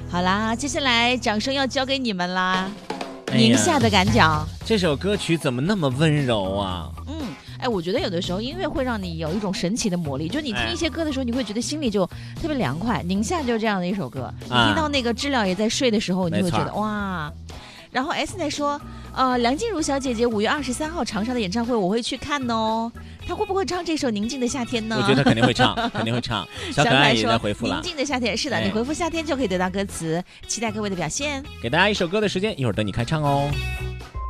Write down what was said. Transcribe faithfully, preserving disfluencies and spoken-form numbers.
好啦，接下来掌声要交给你们啦， 哎、 宁夏的感脚。 这首歌曲怎么那么温柔啊？ 嗯，哎，我觉得有的时候音乐会让你有一种神奇的魔力，就你听一些歌的时候，你会觉得心里就特别凉快。宁夏就是这样的一首歌，你听到那个知了也在睡的时候，你会觉得哇。然后 S 在说，呃，梁静茹小姐姐五月二十三号长沙的演唱会我会去看哦，她会不会唱这首《宁静的夏天》呢？ 我觉得肯定会唱，肯定会唱。小可爱也在回复了， 宁静的夏天是的，你回复夏天就可以得到歌词，期待各位的表现。 给大家一首歌的时间，一会儿等你开唱哦。